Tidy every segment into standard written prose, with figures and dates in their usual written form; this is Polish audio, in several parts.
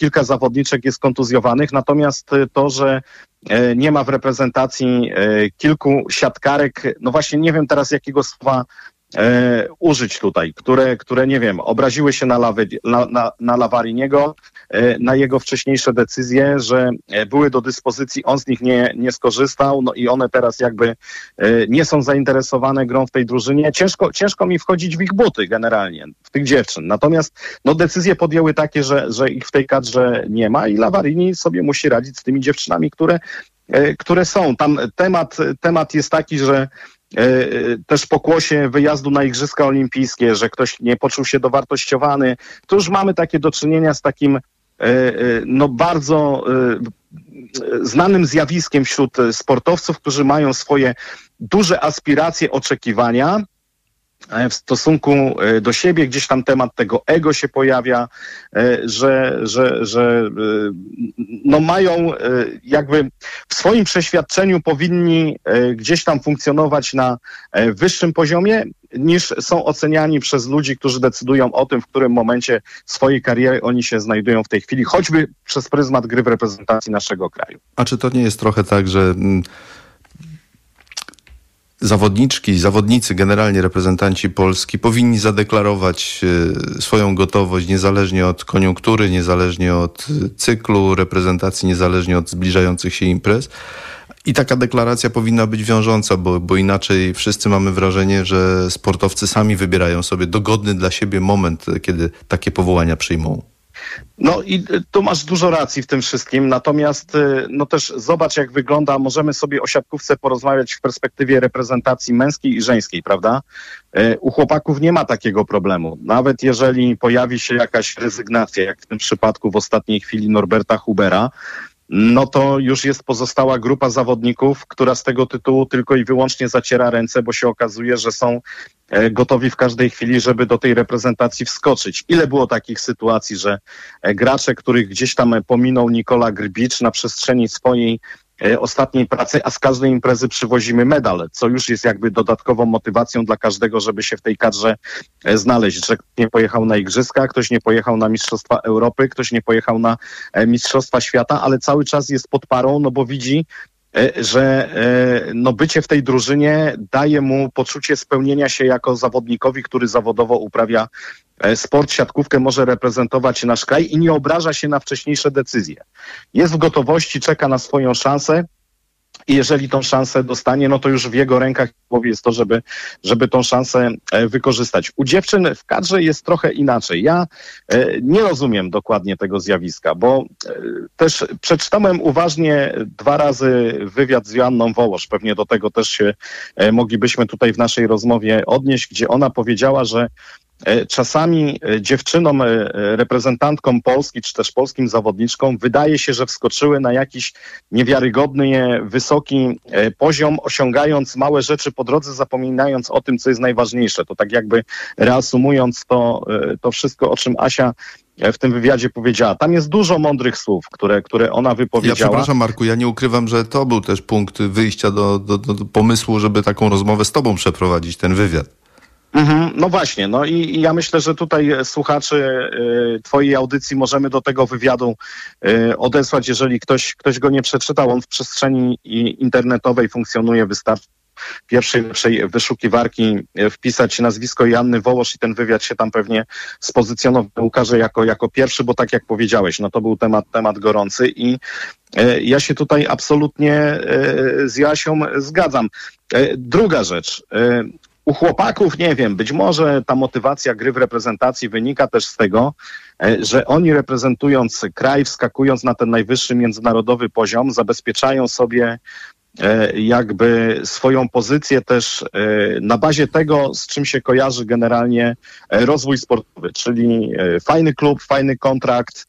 kilka zawodniczek jest kontuzjowanych, natomiast to, że nie ma w reprezentacji kilku siatkarek, no właśnie nie wiem teraz jakiego słowa użyć tutaj, które nie wiem, obraziły się na Lavariniego, na jego wcześniejsze decyzje, że były do dyspozycji, on z nich nie skorzystał, no i one teraz jakby nie są zainteresowane grą w tej drużynie. Ciężko mi wchodzić w ich buty generalnie, w tych dziewczyn. Natomiast no, decyzje podjęły takie, że ich w tej kadrze nie ma i Lavarini sobie musi radzić z tymi dziewczynami, które są. Tam temat jest taki, że też pokłosie wyjazdu na Igrzyska Olimpijskie, że ktoś nie poczuł się dowartościowany. To już mamy takie do czynienia z takim no bardzo znanym zjawiskiem wśród sportowców, którzy mają swoje duże aspiracje, oczekiwania w stosunku do siebie, gdzieś tam temat tego ego się pojawia, że no mają jakby w swoim przeświadczeniu powinni gdzieś tam funkcjonować na wyższym poziomie, niż są oceniani przez ludzi, którzy decydują o tym, w którym momencie swojej kariery oni się znajdują w tej chwili, choćby przez pryzmat gry w reprezentacji naszego kraju. A czy to nie jest trochę tak, że zawodnicy, generalnie reprezentanci Polski powinni zadeklarować swoją gotowość niezależnie od koniunktury, niezależnie od cyklu reprezentacji, niezależnie od zbliżających się imprez? I taka deklaracja powinna być wiążąca, bo inaczej wszyscy mamy wrażenie, że sportowcy sami wybierają sobie dogodny dla siebie moment, kiedy takie powołania przyjmą. No i tu masz dużo racji w tym wszystkim, natomiast no też zobacz jak wygląda, możemy sobie o siatkówce porozmawiać w perspektywie reprezentacji męskiej i żeńskiej, prawda? U chłopaków nie ma takiego problemu. Nawet jeżeli pojawi się jakaś rezygnacja, jak w tym przypadku w ostatniej chwili Norberta Hubera, no to już jest pozostała grupa zawodników, która z tego tytułu tylko i wyłącznie zaciera ręce, bo się okazuje, że są gotowi w każdej chwili, żeby do tej reprezentacji wskoczyć. Ile było takich sytuacji, że gracze, których gdzieś tam pominął Nikola Grbicz na przestrzeni swojej ostatniej pracy, a z każdej imprezy przywozimy medal, co już jest jakby dodatkową motywacją dla każdego, żeby się w tej kadrze znaleźć, że ktoś nie pojechał na Igrzyska, ktoś nie pojechał na Mistrzostwa Europy, ktoś nie pojechał na Mistrzostwa Świata, ale cały czas jest pod parą, no bo widzi, że no bycie w tej drużynie daje mu poczucie spełnienia się jako zawodnikowi, który zawodowo uprawia sport, siatkówkę, może reprezentować nasz kraj i nie obraża się na wcześniejsze decyzje. Jest w gotowości, czeka na swoją szansę i jeżeli tą szansę dostanie, no to już w jego rękach jest to, żeby tą szansę wykorzystać. U dziewczyn w kadrze jest trochę inaczej. Ja nie rozumiem dokładnie tego zjawiska, bo też przeczytałem uważnie 2 razy wywiad z Joanną Wołosz. Pewnie do tego też się moglibyśmy tutaj w naszej rozmowie odnieść, gdzie ona powiedziała, że czasami dziewczynom, reprezentantkom Polski, czy też polskim zawodniczkom wydaje się, że wskoczyły na jakiś niewiarygodny, wysoki poziom, osiągając małe rzeczy po drodze, zapominając o tym, co jest najważniejsze. To tak jakby reasumując to wszystko, o czym Asia w tym wywiadzie powiedziała. Tam jest dużo mądrych słów, które ona wypowiedziała. Ja przepraszam, Marku, ja nie ukrywam, że to był też punkt wyjścia do pomysłu, żeby taką rozmowę z tobą przeprowadzić, ten wywiad. No właśnie, no i ja myślę, że tutaj słuchaczy twojej audycji możemy do tego wywiadu odesłać, jeżeli ktoś go nie przeczytał, on w przestrzeni internetowej funkcjonuje, wystarczy pierwszej lepszej wyszukiwarki wpisać nazwisko Joanny Wołosz i ten wywiad się tam pewnie spozycjonował, ukaże jako pierwszy, bo tak jak powiedziałeś, no to był temat gorący i ja się tutaj absolutnie z Jasią zgadzam. Druga rzecz, u chłopaków, nie wiem, być może ta motywacja gry w reprezentacji wynika też z tego, że oni reprezentując kraj, wskakując na ten najwyższy międzynarodowy poziom, zabezpieczają sobie jakby swoją pozycję też na bazie tego, z czym się kojarzy generalnie rozwój sportowy, czyli fajny klub, fajny kontrakt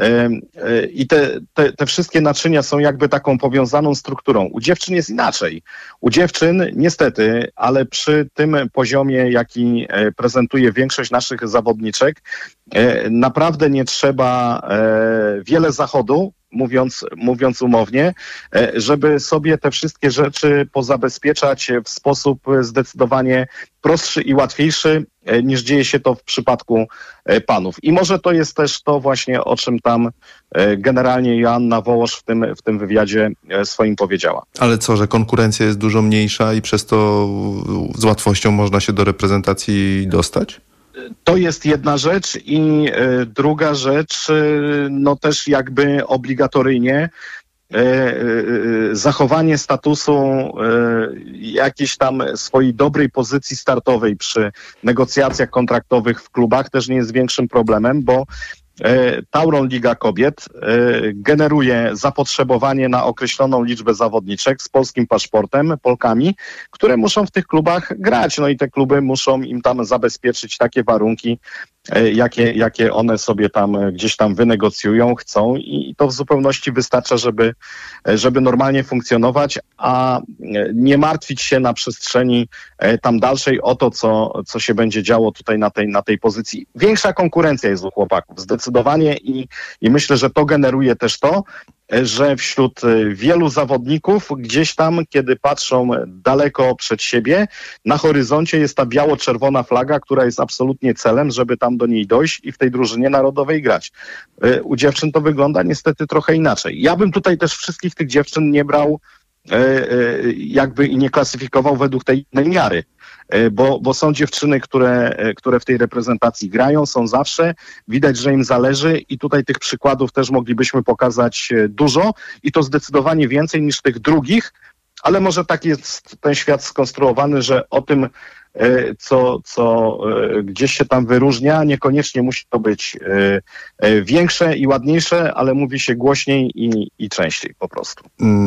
i te wszystkie naczynia są jakby taką powiązaną strukturą. U dziewczyn jest inaczej. U dziewczyn niestety, ale przy tym poziomie, jaki prezentuje większość naszych zawodniczek, naprawdę nie trzeba wiele zachodu, mówiąc umownie, żeby sobie te wszystkie rzeczy pozabezpieczać w sposób zdecydowanie prostszy i łatwiejszy, niż dzieje się to w przypadku panów. I może to jest też to właśnie, o czym tam generalnie Joanna Wołosz w tym wywiadzie swoim powiedziała. Ale co, że konkurencja jest dużo mniejsza i przez to z łatwością można się do reprezentacji dostać? To jest jedna rzecz i druga rzecz, no też jakby obligatoryjnie zachowanie statusu jakiejś tam swojej dobrej pozycji startowej przy negocjacjach kontraktowych w klubach też nie jest większym problemem, bo Tauron Liga Kobiet generuje zapotrzebowanie na określoną liczbę zawodniczek z polskim paszportem, Polkami, które muszą w tych klubach grać. No i te kluby muszą im tam zabezpieczyć takie warunki, jakie one sobie tam gdzieś tam wynegocjują, chcą i to w zupełności wystarcza, żeby normalnie funkcjonować, a nie martwić się na przestrzeni tam dalszej o to, co się będzie działo tutaj na tej pozycji. Większa konkurencja jest u chłopaków, zdecydowanie i myślę, że to generuje też to, że wśród wielu zawodników gdzieś tam, kiedy patrzą daleko przed siebie, na horyzoncie jest ta biało-czerwona flaga, która jest absolutnie celem, żeby tam do niej dojść i w tej drużynie narodowej grać. U dziewczyn to wygląda niestety trochę inaczej. Ja bym tutaj też wszystkich tych dziewczyn nie brał jakby i nie klasyfikował według tej jednej miary. Bo są dziewczyny, które w tej reprezentacji grają, są zawsze, widać, że im zależy i tutaj tych przykładów też moglibyśmy pokazać dużo i to zdecydowanie więcej niż tych drugich, ale może tak jest ten świat skonstruowany, że o tym, co gdzieś się tam wyróżnia, niekoniecznie musi to być większe i ładniejsze, ale mówi się głośniej i częściej po prostu.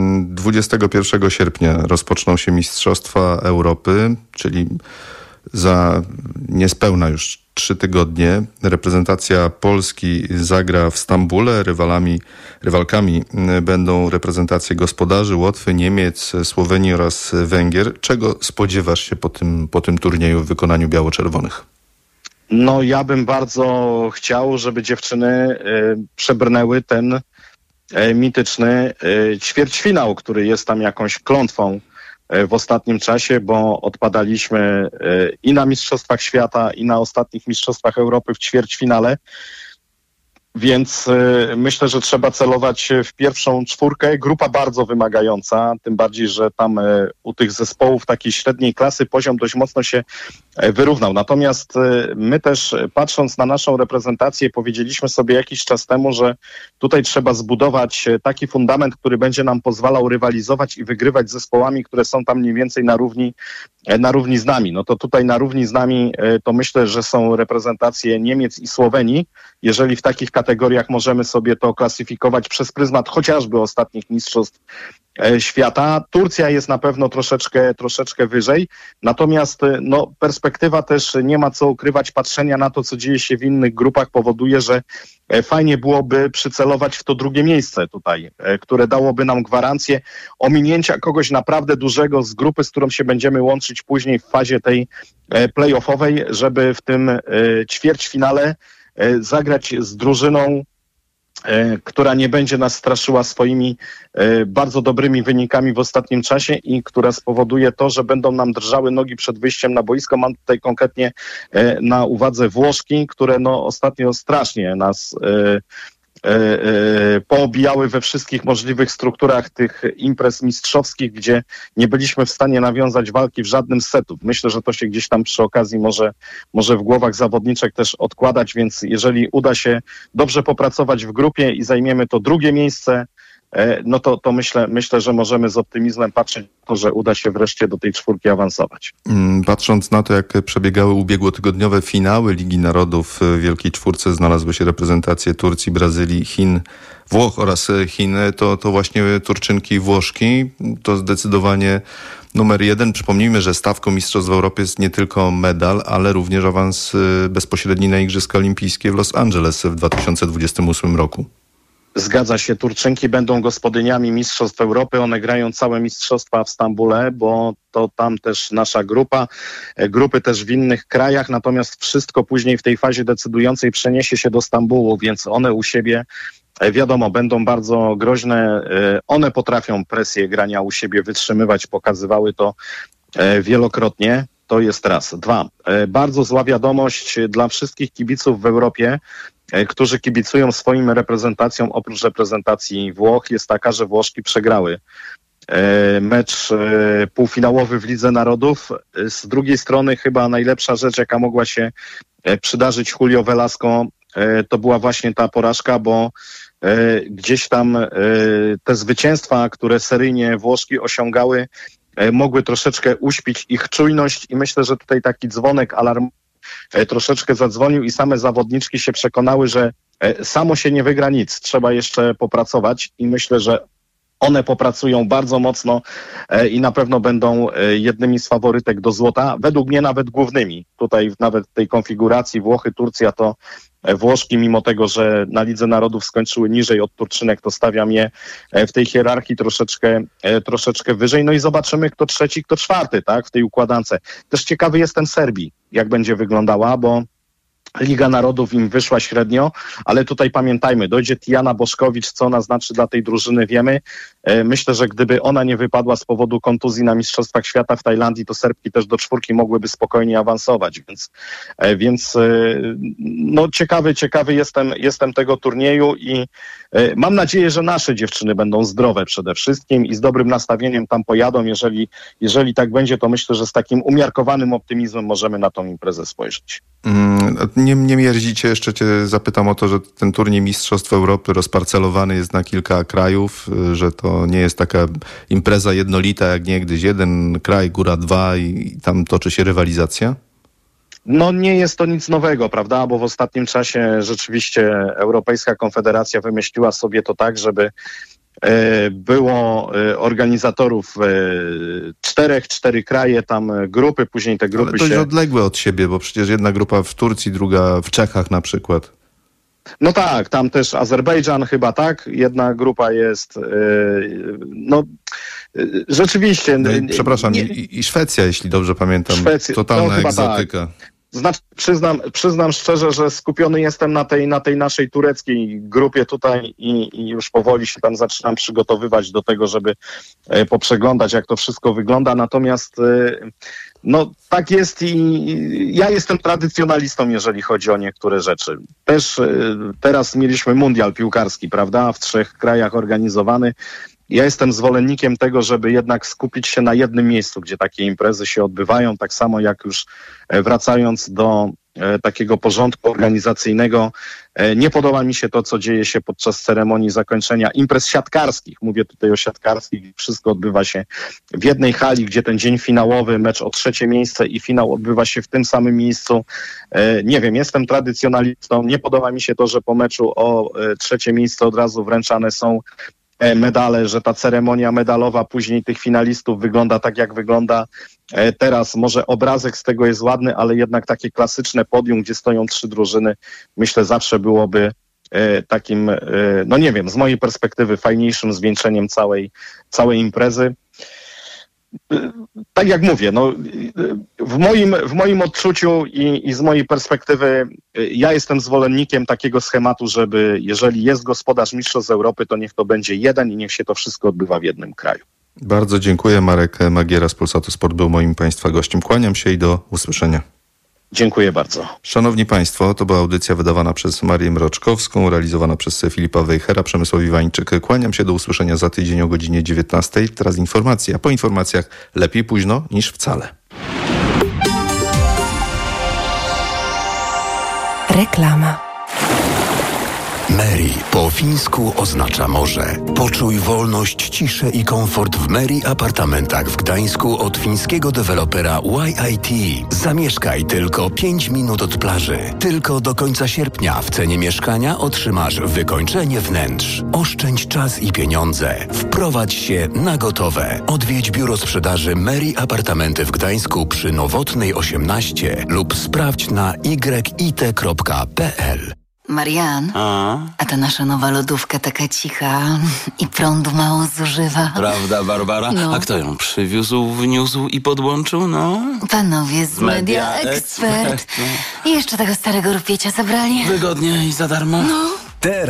21 sierpnia rozpoczną się Mistrzostwa Europy, czyli za niespełna już 3 tygodnie. Reprezentacja Polski zagra w Stambule. Rywalkami będą reprezentacje gospodarzy Łotwy, Niemiec, Słowenii oraz Węgier. Czego spodziewasz się po tym turnieju w wykonaniu biało-czerwonych? No ja bym bardzo chciał, żeby dziewczyny przebrnęły ten mityczny ćwierćfinał, który jest tam jakąś klątwą w ostatnim czasie, bo odpadaliśmy i na Mistrzostwach Świata, i na ostatnich Mistrzostwach Europy w ćwierćfinale. Więc myślę, że trzeba celować w pierwszą czwórkę. Grupa bardzo wymagająca, tym bardziej, że tam u tych zespołów takiej średniej klasy poziom dość mocno się wyrównał. Natomiast my też, patrząc na naszą reprezentację, powiedzieliśmy sobie jakiś czas temu, że tutaj trzeba zbudować taki fundament, który będzie nam pozwalał rywalizować i wygrywać z zespołami, które są tam mniej więcej na równi z nami. No to tutaj na równi z nami to myślę, że są reprezentacje Niemiec i Słowenii. Jeżeli w takich kategoriach możemy sobie to klasyfikować przez pryzmat chociażby ostatnich mistrzostw świata. Turcja jest na pewno troszeczkę wyżej. Natomiast no, perspektywa też, nie ma co ukrywać, patrzenia na to, co dzieje się w innych grupach powoduje, że fajnie byłoby przycelować w to drugie miejsce tutaj, które dałoby nam gwarancję ominięcia kogoś naprawdę dużego z grupy, z którą się będziemy łączyć później w fazie tej play-offowej, żeby w tym ćwierćfinale zagrać z drużyną, która nie będzie nas straszyła swoimi bardzo dobrymi wynikami w ostatnim czasie i która spowoduje to, że będą nam drżały nogi przed wyjściem na boisko. Mam tutaj konkretnie na uwadze Włoszki, które no ostatnio strasznie nas poobijały we wszystkich możliwych strukturach tych imprez mistrzowskich, gdzie nie byliśmy w stanie nawiązać walki w żadnym z setów. Myślę, że to się gdzieś tam przy okazji może w głowach zawodniczek też odkładać, więc jeżeli uda się dobrze popracować w grupie i zajmiemy to drugie miejsce, no to myślę, że możemy z optymizmem patrzeć na to, że uda się wreszcie do tej czwórki awansować. Patrząc na to, jak przebiegały ubiegłotygodniowe finały Ligi Narodów, w Wielkiej Czwórce znalazły się reprezentacje Turcji, Brazylii, Chin, Włoch oraz Chin, to właśnie Turczynki i Włoszki to zdecydowanie numer 1. Przypomnijmy, że stawką Mistrzostw Europy jest nie tylko medal, ale również awans bezpośredni na Igrzyska Olimpijskie w Los Angeles w 2028 roku. Zgadza się, Turczynki będą gospodyniami Mistrzostw Europy, one grają całe mistrzostwa w Stambule, bo to tam też nasza grupy też w innych krajach, natomiast wszystko później w tej fazie decydującej przeniesie się do Stambułu, więc one u siebie wiadomo, będą bardzo groźne. One potrafią presję grania u siebie wytrzymywać, pokazywały to wielokrotnie. To jest raz. Dwa, bardzo zła wiadomość dla wszystkich kibiców w Europie, którzy kibicują swoim reprezentacjom oprócz reprezentacji Włoch, jest taka, że Włoszki przegrały mecz półfinałowy w Lidze Narodów. Z drugiej strony chyba najlepsza rzecz, jaka mogła się przydarzyć Julio Velasco, to była właśnie ta porażka, bo gdzieś tam te zwycięstwa, które seryjnie Włoszki osiągały, mogły troszeczkę uśpić ich czujność i myślę, że tutaj taki dzwonek alarmowy troszeczkę zadzwonił i same zawodniczki się przekonały, że samo się nie wygra nic, trzeba jeszcze popracować i myślę, że one popracują bardzo mocno i na pewno będą jednymi z faworytek do złota, według mnie nawet głównymi. Tutaj nawet w tej konfiguracji Włochy, Turcja to Włoszki, mimo tego, że na Lidze Narodów skończyły niżej od Turczynek, to stawiam je w tej hierarchii troszeczkę wyżej. No i zobaczymy, kto trzeci, kto czwarty, tak, w tej układance. Też ciekawy jestem Serbii, jak będzie wyglądała, bo Liga Narodów im wyszła średnio, ale tutaj pamiętajmy, dojdzie Tijana Boszkowicz, co ona znaczy dla tej drużyny, wiemy. Myślę, że gdyby ona nie wypadła z powodu kontuzji na Mistrzostwach Świata w Tajlandii, to Serbki też do czwórki mogłyby spokojnie awansować, więc no ciekawy jestem tego turnieju i mam nadzieję, że nasze dziewczyny będą zdrowe przede wszystkim i z dobrym nastawieniem tam pojadą. Jeżeli tak będzie, to myślę, że z takim umiarkowanym optymizmem możemy na tą imprezę spojrzeć. Nie mierdzicie, jeszcze cię zapytam o to, że ten turniej Mistrzostw Europy rozparcelowany jest na kilka krajów, że to nie jest taka impreza jednolita jak niegdyś. Jeden kraj, góra dwa i tam toczy się rywalizacja? No nie jest to nic nowego, prawda, bo w ostatnim czasie rzeczywiście Europejska Konfederacja wymyśliła sobie to tak, żeby było organizatorów cztery kraje, tam grupy, później te grupy. Ale dość odległe od siebie, bo przecież jedna grupa w Turcji, druga w Czechach na przykład. No tak, tam też Azerbejdżan chyba, tak? Jedna grupa jest, rzeczywiście. No i, przepraszam, i Szwecja, jeśli dobrze pamiętam. Totalna egzotyka. Tak. Znaczy, przyznam szczerze, że skupiony jestem na tej naszej tureckiej grupie tutaj i już powoli się tam zaczynam przygotowywać do tego, żeby poprzeglądać, jak to wszystko wygląda. Natomiast no tak jest i ja jestem tradycjonalistą, jeżeli chodzi o niektóre rzeczy. Też teraz mieliśmy mundial piłkarski, prawda, w 3 krajach organizowany. Ja jestem zwolennikiem tego, żeby jednak skupić się na jednym miejscu, gdzie takie imprezy się odbywają, tak samo jak już wracając do takiego porządku organizacyjnego. Nie podoba mi się to, co dzieje się podczas ceremonii zakończenia imprez siatkarskich. Mówię tutaj o siatkarskich. Wszystko odbywa się w jednej hali, gdzie ten dzień finałowy, mecz o 3. miejsce i finał odbywa się w tym samym miejscu. Nie wiem, jestem tradycjonalistą. Nie podoba mi się to, że po meczu o 3. miejsce od razu wręczane są medale, że ta ceremonia medalowa później tych finalistów wygląda tak, jak wygląda teraz. Może obrazek z tego jest ładny, ale jednak takie klasyczne podium, gdzie stoją 3 drużyny, myślę, zawsze byłoby takim, no nie wiem, z mojej perspektywy fajniejszym zwieńczeniem całej imprezy. Tak jak mówię, no, w moim odczuciu i z mojej perspektywy ja jestem zwolennikiem takiego schematu, żeby jeżeli jest gospodarz Mistrzostw Europy, to niech to będzie jeden i niech się to wszystko odbywa w jednym kraju. Bardzo dziękuję. Marek Magiera z Polsatu Sport był moim Państwa gościem. Kłaniam się i do usłyszenia. Dziękuję bardzo. Szanowni Państwo, to była audycja wydawana przez Marię Mroczkowską, realizowana przez Filipa Wejhera, Przemysław Iwańczyk. Kłaniam się do usłyszenia za tydzień o godzinie 19. Teraz informacje, a po informacjach lepiej późno niż wcale. Reklama. Meri po fińsku oznacza morze. Poczuj wolność, ciszę i komfort w Meri apartamentach w Gdańsku od fińskiego dewelopera YIT. Zamieszkaj tylko 5 minut od plaży. Tylko do końca sierpnia w cenie mieszkania otrzymasz wykończenie wnętrz. Oszczędź czas i pieniądze. Wprowadź się na gotowe. Odwiedź biuro sprzedaży Meri Apartamenty w Gdańsku przy Nowotnej 18 lub sprawdź na yit.pl. Marian, a ta nasza nowa lodówka taka cicha i prądu mało zużywa. Prawda, Barbara? No. A kto ją przywiózł, wniósł i podłączył, no? Panowie z Media Expert. I jeszcze tego starego rupiecie zabrali. Wygodnie i za darmo? No. Teraz